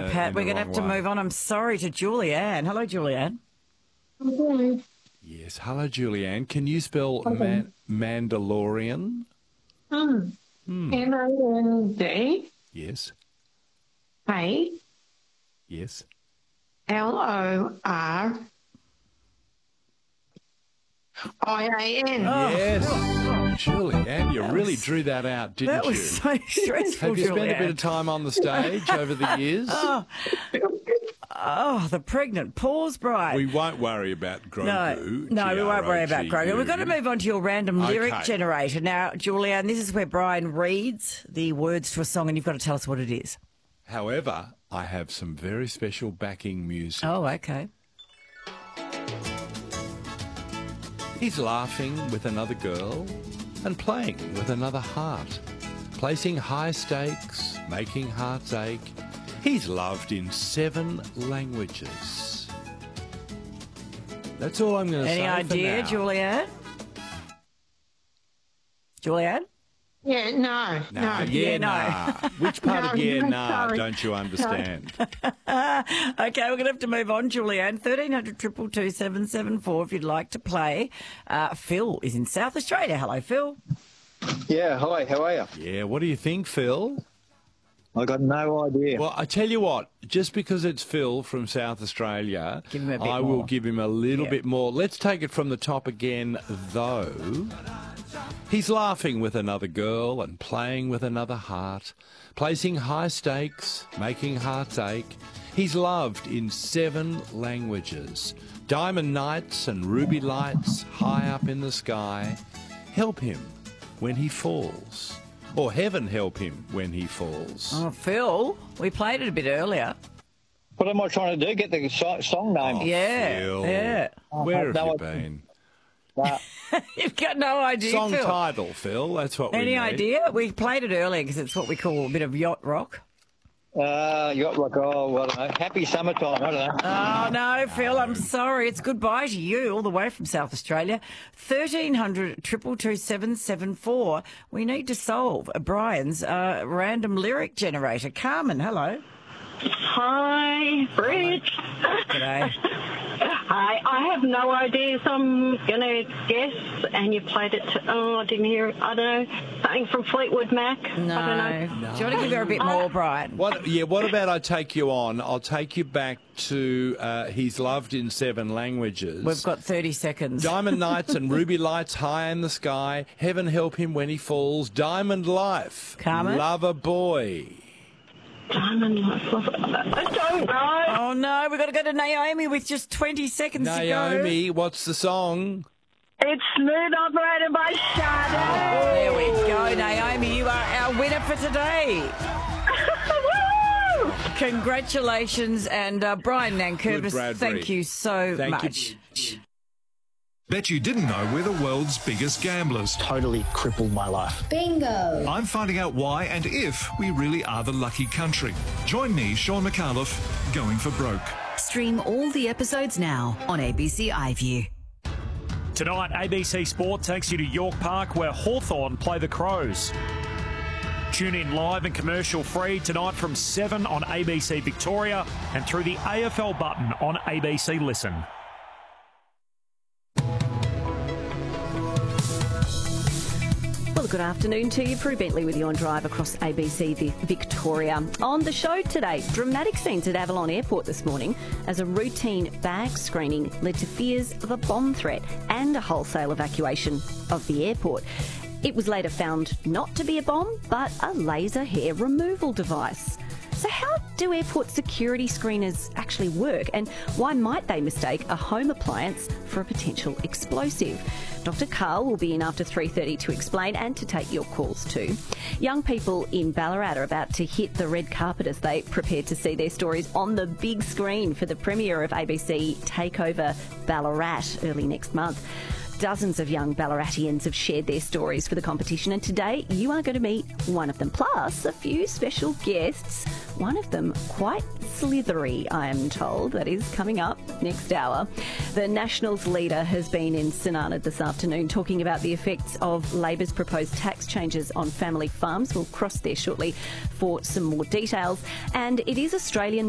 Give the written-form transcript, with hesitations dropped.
Pat. We're going to have to move on. I'm sorry to Julianne. Hello, Julianne. Okay. Yes, hello, Julianne. Can you spell Mandalorian? M-A-N-D. Yes. A. Yes. L-O-R-I-A-N. Yes. Julianne, you really drew that out, didn't That you? was so stressful, Have you spent a Julianne. bit of time on the stage over the years? Oh, the pregnant pause, Brian. We won't worry about Grogu. No, we won't worry about Grogu. We've got to move on to your random lyric Okay. generator. Now, Julianne, this is where Brian reads the words to a song and you've got to tell us what it is. However, I have some very special backing music. Oh, okay. He's laughing with another girl and playing with another heart, placing high stakes, making hearts ache. He's loved in 7 languages. That's all I'm going to say. Any idea, for now. Julianne? Julianne? Yeah, no. Yeah, nah. Which part of yeah, No, nah sorry. don't you understand? Okay, we're going to have to move on, Julianne. 1300 222 774 if you'd like to play. Phil is in South Australia. Hello, Phil. Yeah, hi, how are you? Yeah, what do you think, Phil? I got no idea. Well, I tell you what, just because it's Phil from South Australia, Give him a bit I will more. give him a little Yeah. bit more. Let's take it from the top again, though. He's laughing with another girl and playing with another heart, placing high stakes, making hearts ache. He's loved in 7 languages. Diamond nights and ruby lights high up in the sky help him when he falls. Or heaven help him when he falls. Oh, Phil, we played it a bit earlier. What am I trying to do? Get the song name. Yeah, Phil. yeah. Where have No, you I- been? You've got no idea, Song Phil. title, Phil. That's what we Any need. idea? We played it earlier because it's what we call a bit of yacht rock. You got like, oh, I don't know. Happy summertime, I don't know. Oh, no, Phil, I'm sorry. It's goodbye to you all the way from South Australia. 1300 222 774. We need to solve Brian's random lyric generator. Carmen, hello. Hi, Bridge. G'day. Hi, I have no idea, so I'm going to guess, and you played it I didn't hear it. I don't know, something from Fleetwood Mac. No. I don't know. Do you want to give her a bit more, Brian? What about I take you on? I'll take you back to He's Loved in 7 Languages. We've got 30 seconds. Diamond nights and ruby lights high in the sky. Heaven help him when he falls. Diamond life. Carmen? Lover boy. Diamond Life. I don't know. Oh, no, we've got to go to Naomi with just 20 seconds to go. Naomi, what's the song? It's Smooth Operator by Sade. There we go, Naomi. You are our winner for today. Woo! Congratulations, and Brian Good Nankervis, Bradbury. thank you so Thank much. you. Bet you didn't know we're the world's biggest gamblers. Totally crippled my life. Bingo! I'm finding out why and if we really are the lucky country. Join me, Sean McAuliffe, going for broke. Stream all the episodes now on ABC iView. Tonight, ABC Sport takes you to York Park where Hawthorn play the Crows. Tune in live and commercial free tonight from 7 on ABC Victoria and through the AFL button on ABC Listen. Well, good afternoon to you. Prue Bentley with you on Drive across ABC Victoria. On the show today, dramatic scenes at Avalon Airport this morning as a routine bag screening led to fears of a bomb threat and a wholesale evacuation of the airport. It was later found not to be a bomb, but a laser hair removal device. So how do airport security screeners actually work, and why might they mistake a home appliance for a potential explosive? Dr. Carl will be in after 3:30 to explain and to take your calls too. Young people in Ballarat are about to hit the red carpet as they prepare to see their stories on the big screen for the premiere of ABC Takeover Ballarat early next month. Dozens of young Ballaratians have shared their stories for the competition, and today you are going to meet one of them, plus a few special guests. One of them quite slithery, I am told. That is coming up next hour. The Nationals leader has been in St Arnaud this afternoon talking about the effects of Labor's proposed tax changes on family farms. We'll cross there shortly for some more details. And it is Australian